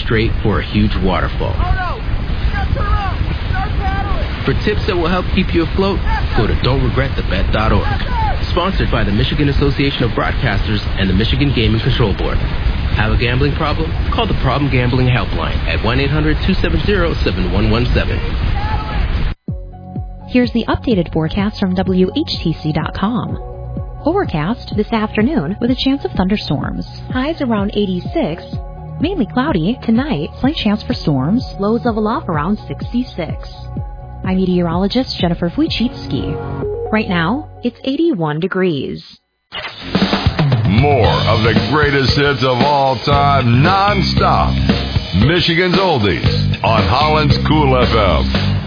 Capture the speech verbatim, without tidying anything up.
straight for a huge waterfall. Oh no! You gotta turn around! Start paddling! For tips that will help keep you afloat, go to don't regret the bet dot org. Sponsored by the Michigan Association of Broadcasters and the Michigan Gaming Control Board. Have a gambling problem? Call the Problem Gambling Helpline at one eight hundred two seven zero seven one one seven. Here's the updated forecast from W H T C dot com. Overcast this afternoon with a chance of thunderstorms. Highs around eighty-six. Mainly cloudy. Tonight, slight chance for storms. Lows level off around sixty-six. I'm meteorologist Jennifer Wojcicki. Right now, it's eighty-one degrees. More of the greatest hits of all time, non-stop. Michigan's Oldies on Holland's Cool F M.